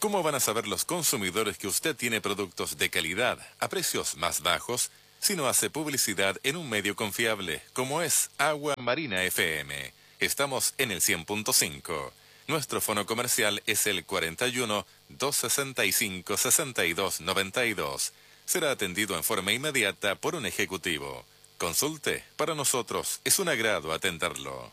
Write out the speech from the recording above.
¿Cómo van a saber los consumidores que usted tiene productos de calidad a precios más bajos si no hace publicidad en un medio confiable como es Agua Marina FM? Estamos en el 100.5. Nuestro fono comercial es el 41 265 62 92. Será atendido en forma inmediata por un ejecutivo. Consulte, para nosotros es un agrado atenderlo.